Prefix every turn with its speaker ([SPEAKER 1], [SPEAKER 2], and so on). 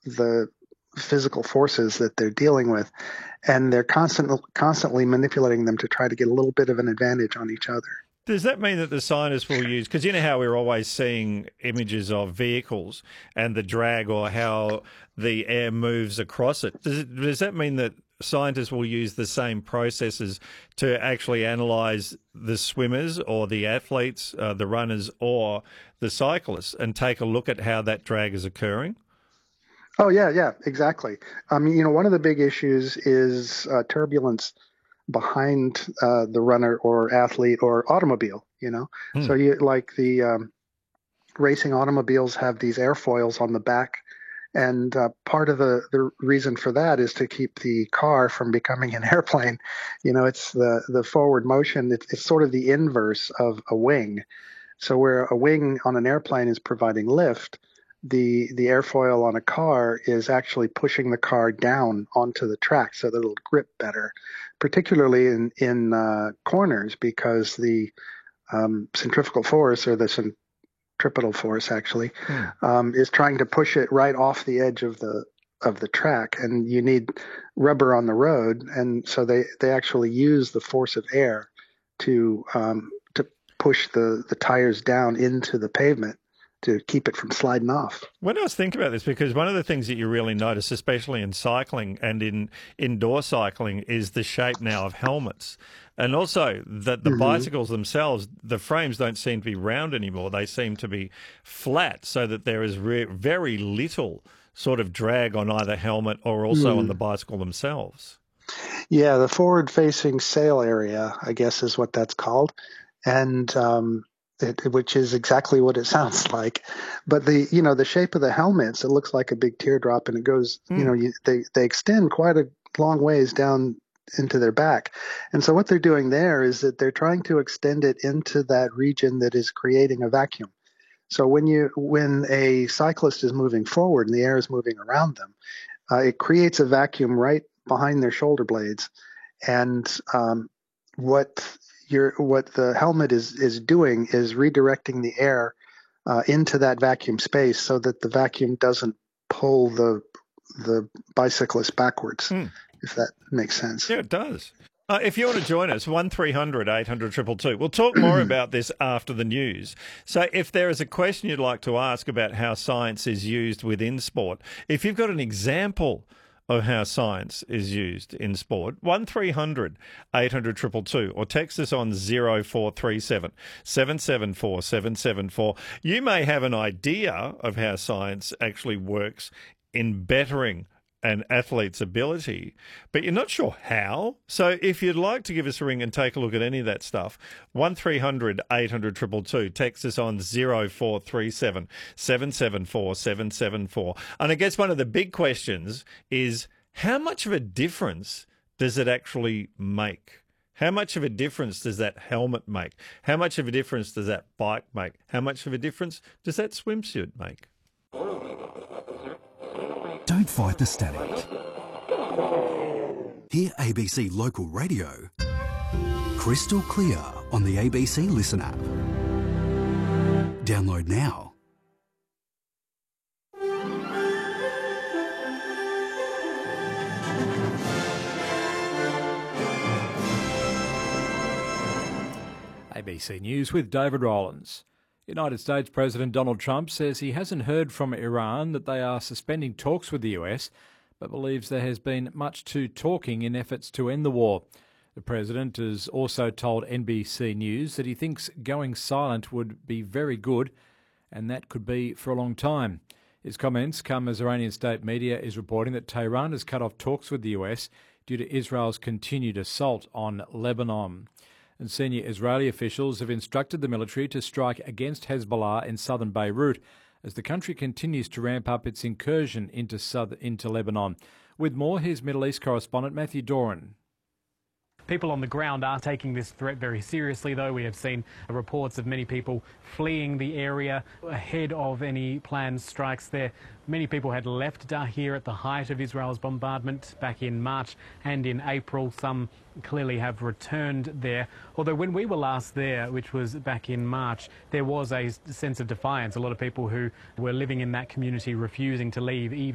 [SPEAKER 1] the physical forces that they're dealing with, and they're constantly manipulating them to try to get a little bit of an advantage on each other.
[SPEAKER 2] Does that mean that the scientists will use, because you know how we're always seeing images of vehicles and the drag or how the air moves across it. Does that mean that scientists will use the same processes to actually analyse the swimmers or the athletes, the runners or the cyclists, and take a look at how that drag is occurring?
[SPEAKER 1] Oh, yeah, exactly. One of the big issues is turbulence behind the runner or athlete or automobile, So the racing automobiles have these airfoils on the back. And part of the reason for that is to keep the car from becoming an airplane. It's the forward motion. It's sort of the inverse of a wing. So where a wing on an airplane is providing lift, the airfoil on a car is actually pushing the car down onto the track so that it'll grip better, particularly in corners, because the centrifugal force, or the centripetal force actually, is trying to push it right off the edge of the track, and you need rubber on the road, and so they actually use the force of air to push the tires down into the pavement to keep it from sliding off.
[SPEAKER 2] When I was thinking about this, because one of the things that you really notice, especially in cycling and in indoor cycling, is the shape now of helmets. And also that the bicycles themselves, the frames don't seem to be round anymore. They seem to be flat, so that there is very little sort of drag on either helmet or also on the bicycle themselves.
[SPEAKER 1] Yeah, the forward-facing sail area, I guess, is what that's called. And which is exactly what it sounds like. But the shape of the helmets, it looks like a big teardrop, and it goes, they extend quite a long ways down into their back. And so what they're doing there is that they're trying to extend it into that region that is creating a vacuum. So when a cyclist is moving forward and the air is moving around them, it creates a vacuum right behind their shoulder blades. And what the helmet is doing is redirecting the air into that vacuum space so that the vacuum doesn't pull the bicyclist backwards, if that makes sense.
[SPEAKER 2] Yeah, it does. If you want to join us, 1300 800 222. We'll talk more about this after the news. So if there is a question you'd like to ask about how science is used within sport, if you've got an example of how science is used in sport, 1300 800 222, or text us on 0437 774 774. You may have an idea of how science actually works in bettering an athlete's ability, but you're not sure how. So if you'd like to give us a ring and take a look at any of that stuff, 1300 800 222, text us on 0437 774 774. And I guess one of the big questions is, how much of a difference does it actually make? How much of a difference does that helmet make? How much of a difference does that bike make? How much of a difference does that swimsuit make?
[SPEAKER 3] Don't fight the static. Hear ABC Local Radio crystal clear on the ABC Listen app. Download now.
[SPEAKER 4] ABC News with David Rowlands. United States President Donald Trump says he hasn't heard from Iran that they are suspending talks with the US, but believes there has been much too talking in efforts to end the war. The president has also told NBC News that he thinks going silent would be very good, and that could be for a long time. His comments come as Iranian state media is reporting that Tehran has cut off talks with the US due to Israel's continued assault on Lebanon. And senior Israeli officials have instructed the military to strike against Hezbollah in southern Beirut as the country continues to ramp up its incursion into Lebanon. With more, here's Middle East correspondent Matthew Doran.
[SPEAKER 5] People on the ground are taking this threat very seriously, though. We have seen reports of many people fleeing the area ahead of any planned strikes there. Many people had left Dahir at the height of Israel's bombardment back in March and in April. Some clearly have returned there. Although when we were last there, which was back in March, there was a sense of defiance. A lot of people who were living in that community refusing to leave even